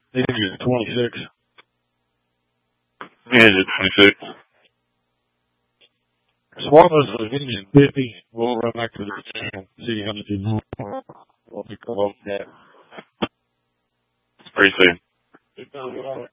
They think it's 26. Yeah, it's 26. Swathers was getting 50. We'll run back to the channel, see how much you know. We'll pick up that. Pretty soon.